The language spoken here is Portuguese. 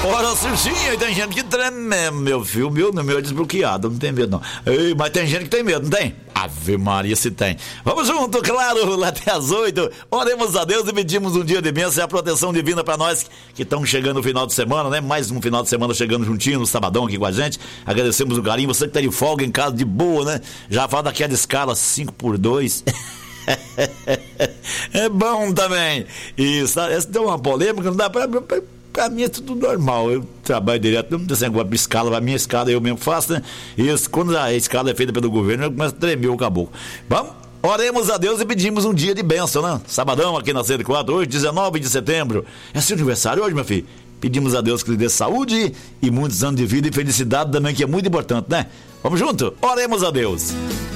Ora, Circinha, tem gente que treme, meu filho, meu é desbloqueado, não tem medo não. Ei, mas tem gente que tem medo, não tem? Ave Maria, se tem. Vamos junto, claro, lá até às 8. Oremos a Deus e pedimos um dia de bênção e a proteção divina pra nós que estão chegando no final de semana, né? Mais um final de semana chegando juntinho, no sabadão aqui com a gente. Agradecemos o carinho, você que tá de folga em casa, de boa, né? Já fala daquela escala 5x2. É bom também. Isso, essa deu uma polêmica, não dá pra mim é tudo normal, eu trabalho direto, não tem esse negócio de escala, a minha escala eu mesmo faço, né? Isso, quando a escala é feita pelo governo, eu começo a tremer o caboclo. Vamos, oremos a Deus e pedimos um dia de bênção, né? Sabadão aqui na 104, hoje, 19 de setembro. É seu aniversário hoje, meu filho? Pedimos a Deus que lhe dê saúde e muitos anos de vida e felicidade também, que é muito importante, né? Vamos junto? Oremos a Deus.